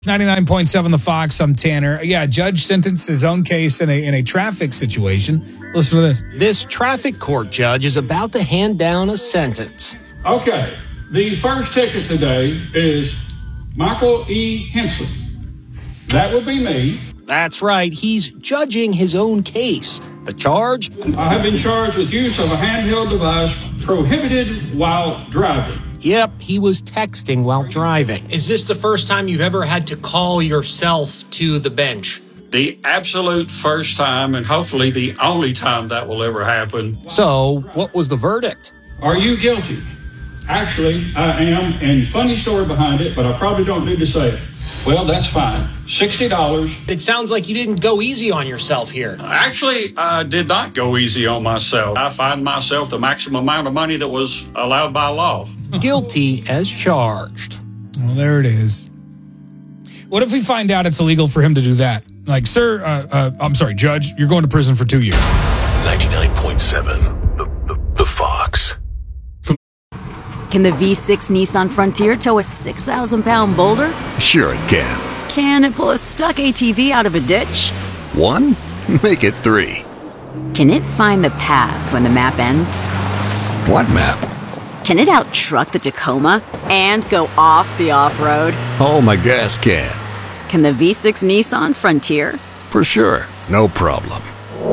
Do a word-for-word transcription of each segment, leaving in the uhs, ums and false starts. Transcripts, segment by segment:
ninety-nine point seven The Fox, I'm Tanner. Yeah, judge sentenced his own case in a in a traffic situation. Listen to this. This traffic court judge is about to hand down a sentence. Okay, the first ticket today is Michael E. Henson. That would be me. That's right, he's judging his own case. The charge? I have been charged with use of a handheld device prohibited while driving. Yep, he was texting while driving. Is this the first time you've ever had to call yourself to the bench? The absolute first time, and hopefully the only time that will ever happen. So, what was the verdict? Are you guilty? Actually, I am, and funny story behind it, but I probably don't need to say it. Well, that's fine. sixty dollars. It sounds like you didn't go easy on yourself here. Actually, I did not go easy on myself. I fined myself the maximum amount of money that was allowed by law. Guilty as charged. Well, there it is. What if we find out it's illegal for him to do that? Like, sir, uh, uh, I'm sorry, Judge, you're going to prison for two years. ninety-nine point seven The, the, the Fox. Can the V six Nissan Frontier tow a six thousand pound boulder? Sure it can. Can it pull a stuck A T V out of a ditch? One? Make it three. Can it find the path when the map ends? What map? Can it out-truck the Tacoma and go off the off-road? Oh, my gas can. Can the V six Nissan Frontier? For sure. No problem.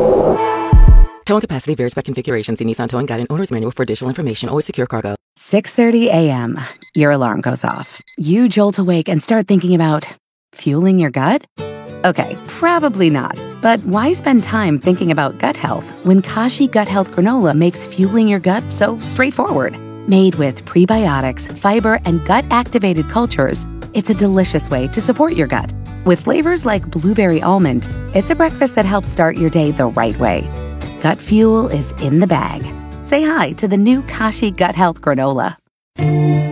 Towing capacity varies by configuration. See Nissan Towing Guide and Owner's Manual for additional information. Always secure cargo. six thirty a.m. Your alarm goes off. You jolt awake and start thinking about fueling your gut? Okay, probably not. But why spend time thinking about gut health when Kashi Gut Health Granola makes fueling your gut so straightforward? Made with prebiotics, fiber, and gut-activated cultures, it's a delicious way to support your gut. With flavors like blueberry almond, it's a breakfast that helps start your day the right way. Gut fuel is in the bag. Say hi to the new Kashi Gut Health Granola.